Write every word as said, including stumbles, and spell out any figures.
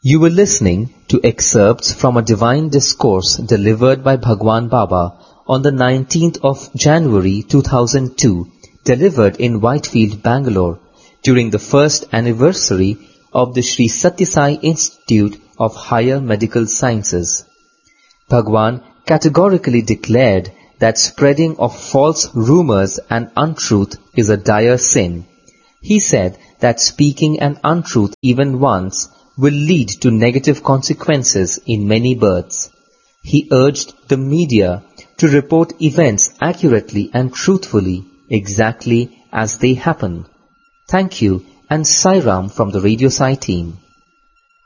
You were listening to excerpts from a divine discourse delivered by Bhagwan Baba on the nineteenth of January two thousand two, delivered in Whitefield, Bangalore, during the first anniversary of the Sri Satya Sai Institute of Higher Medical Sciences. Bhagwan categorically declared that spreading of false rumors and untruth is a dire sin. He said that speaking an untruth even once will lead to negative consequences in many births. He urged the media to report events accurately and truthfully, exactly as they happen. Thank you, and Sai Ram from the Radio Sai team.